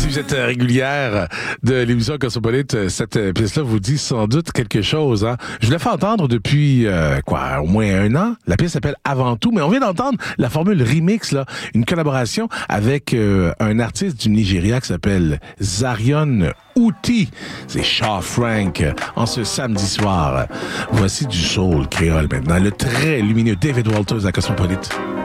Si vous êtes régulière de l'émission Cosmopolite, cette pièce-là vous dit sans doute quelque chose. Hein? Je l'ai fait entendre depuis, au moins 1 an. La pièce s'appelle Avant tout, mais on vient d'entendre la formule remix, là, une collaboration avec un artiste du Nigeria qui s'appelle Zarion Outi. C'est Shaw Frank en ce samedi soir. Voici du soul créole maintenant. Le très lumineux David Walters à Cosmopolite.